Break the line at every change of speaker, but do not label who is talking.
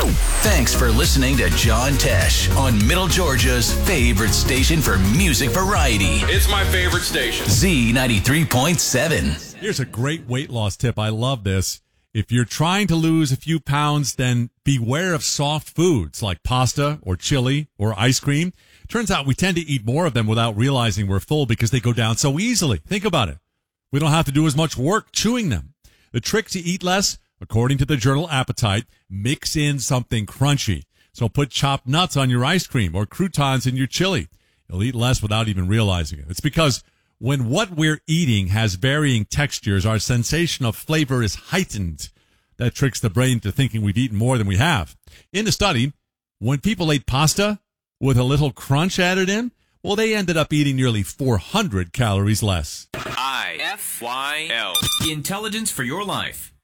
Thanks for listening to John Tesh on Middle Georgia's favorite station for music variety.
It's my favorite station.
Z93.7.
Here's a great weight loss tip. I love this. If you're trying to lose a few pounds, then beware of soft foods like pasta or chili or ice cream. Turns out we tend to eat more of them without realizing we're full because they go down so easily. Think about it. We don't have to do as much work chewing them. The trick to eat less, according to the journal Appetite, mix in something crunchy. So put chopped nuts on your ice cream or croutons in your chili. You'll eat less without even realizing it. It's because when what we're eating has varying textures, our sensation of flavor is heightened. That tricks the brain to thinking we've eaten more than we have. In a study, when people ate pasta with a little crunch added in, well, they ended up eating nearly 400 calories less.
IFYL. Intelligence for your life.